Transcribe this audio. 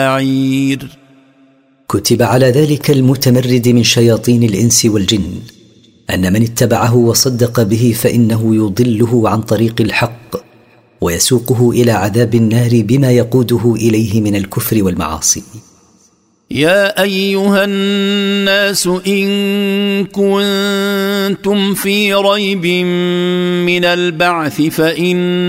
عير. كتب على ذلك المتمرد من شياطين الإنس والجن أن من اتبعه وصدق به فإنه يضله عن طريق الحق ويسوقه إلى عذاب النار بما يقوده إليه من الكفر والمعاصي. يا أيها الناس إن كنتم في ريب من البعث فإن